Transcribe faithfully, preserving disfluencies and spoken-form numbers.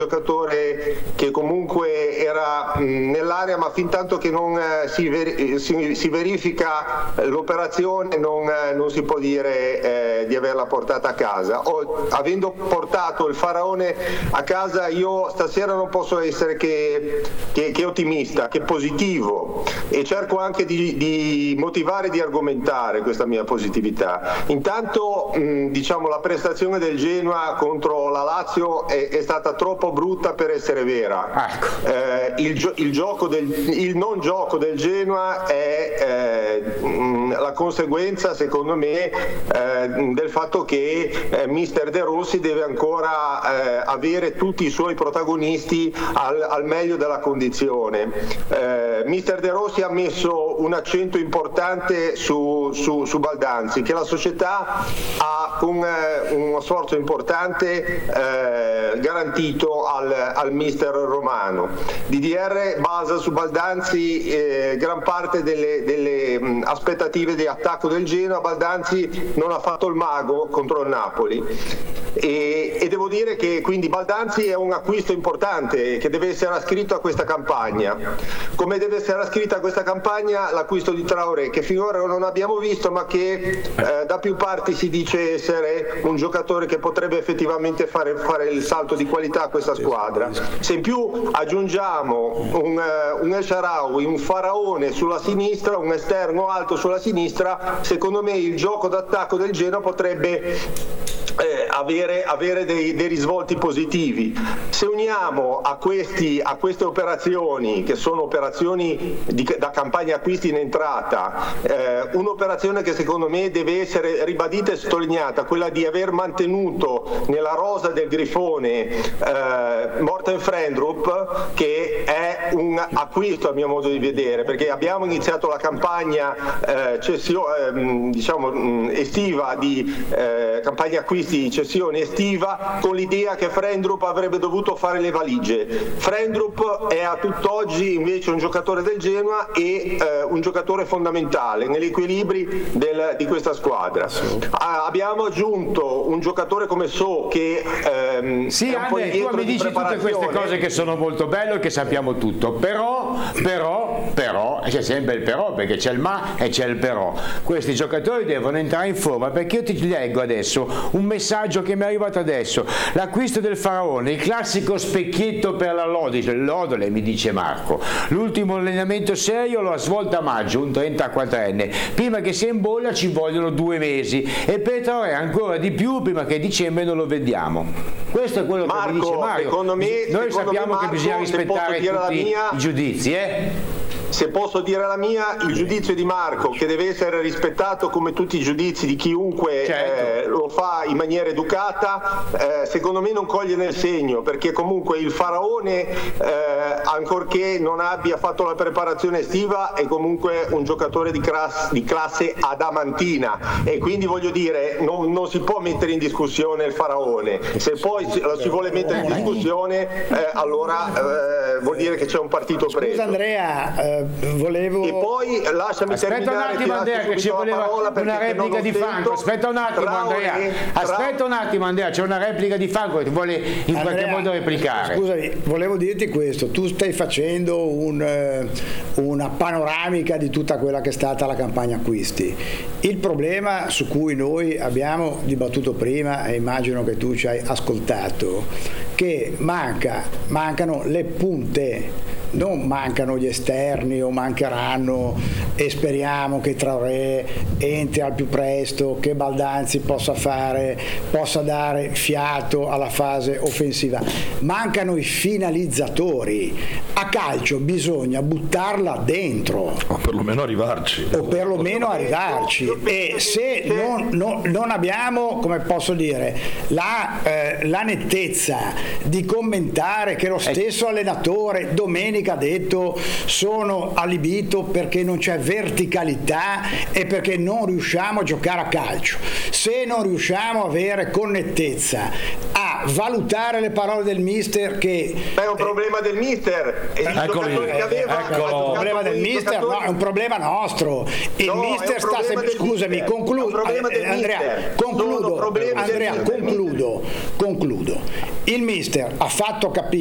giocatore che comunque era mh, nell'area, ma fin tanto che non eh, si, veri- si, si verifica l'operazione non, eh, non si può dire eh, di averla portata a casa. O, avendo portato il Faraone a casa, io stasera non posso essere che, che, che ottimista, che positivo, e cerco anche di, di motivare, di argomentare questa mia positività. Intanto mh, diciamo la prestazione del Genoa contro la Lazio è, è stata troppo brutta per essere vera. Ecco. Eh, il, gio- il, gioco del, il non gioco del Genoa è eh, mh, la conseguenza, secondo me, eh, del fatto che eh, mister De Rossi deve ancora eh, avere tutti i suoi protagonisti al, al meglio della condizione. Eh, mister De Rossi ha messo un accento importante su, su, su Baldanzi, che la società ha con eh, uno sforzo importante eh, garantito al, al mister romano. D D R basa su Baldanzi eh, gran parte delle, delle mh, aspettative di attacco del Genoa. Baldanzi non ha fatto il mago contro il Napoli e, e devo dire che quindi Baldanzi è un acquisto importante che deve essere ascritto a questa campagna, come deve essere ascritta a questa campagna l'acquisto di Traoré, che finora non abbiamo visto, ma che eh, da più parti si dice essere un giocatore che potrebbe effettivamente fare, fare il salto di qualità a questa squadra. Se in più aggiungiamo un, uh, un El Shaarawy, un Faraone sulla sinistra, un esterno alto sulla sinistra, secondo me il gioco d'attacco del Genoa potrebbe Eh, avere, avere dei, dei risvolti positivi. Se uniamo a, questi, a queste operazioni, che sono operazioni di, da campagna acquisti in entrata, eh, un'operazione che secondo me deve essere ribadita e sottolineata, quella di aver mantenuto nella rosa del Grifone eh, Morten Frendrup, che è un acquisto a mio modo di vedere, perché abbiamo iniziato la campagna eh, cessio, eh, diciamo, estiva di eh, campagna acquisti di cessione estiva, con l'idea che Frendrup avrebbe dovuto fare le valigie. Frendrup è a tutt'oggi invece un giocatore del Genoa e eh, un giocatore fondamentale negli equilibri del, di questa squadra. Ah, abbiamo aggiunto un giocatore come So, che ehm, sì, è un po' Ande, tu mi dici tutte queste cose che sono molto belle e che sappiamo tutto, però però però c'è sempre il però, perché c'è il ma e c'è il però. Questi giocatori devono entrare in forma, perché io ti leggo adesso un messaggio che mi è arrivato adesso: l'acquisto del Faraone, il classico specchietto per la Lodole, Lodole, mi dice Marco. L'ultimo allenamento serio lo ha svolto a maggio, un trentaquattrenne. Prima che sia in bolla ci vogliono due mesi e per Traoré ancora di più, prima che a dicembre non lo vediamo. Questo è quello Marco, che mi dice Mario. Secondo me, Noi secondo sappiamo me, Marco, che bisogna rispettare tutti mia... i giudizi, eh? Se posso dire la mia, il giudizio di Marco, che deve essere rispettato come tutti i giudizi di chiunque certo. eh, lo fa in maniera educata, eh, secondo me non coglie nel segno, perché comunque il Faraone, eh, ancorché non abbia fatto la preparazione estiva, è comunque un giocatore di, class- di classe adamantina, e quindi voglio dire non, non si può mettere in discussione il Faraone. Se poi lo si vuole mettere in discussione, eh, allora eh, vuol dire che c'è un partito preso. Scusa Andrea, eh, volevo... E poi lasciami aspetta terminare. un attimo Andrea, che ci voleva una replica di Franco. Aspetta un attimo Andrea, aspetta un attimo Andrea, c'è una replica di Franco che ti vuole in Andrea, qualche modo replicare. Scusami, volevo dirti questo: tu stai facendo un, una panoramica di tutta quella che è stata la campagna acquisti. Il problema su cui noi abbiamo dibattuto prima, e immagino che tu ci hai ascoltato, che manca, mancano le punte. Non mancano gli esterni o mancheranno, e speriamo che Traoré entri al più presto, che Baldanzi possa fare, possa dare fiato alla fase offensiva. Mancano i finalizzatori. A calcio bisogna buttarla dentro. O perlomeno arrivarci. O perlomeno arrivarci. E se non, non, non abbiamo, come posso dire, la, eh, la nettezza di commentare che lo stesso allenatore domenica ha detto sono allibito perché non c'è verticalità e perché non riusciamo a giocare a calcio. Se non riusciamo a avere connettezza, a valutare le parole del mister, che è un problema del mister, e eccoli, che aveva, è un problema del mister, no, è un problema nostro. Il no, mister sta sempre, scusami, mister. concludo, Andrea, concludo, Andrea, concludo, concludo. il mister ha fatto capire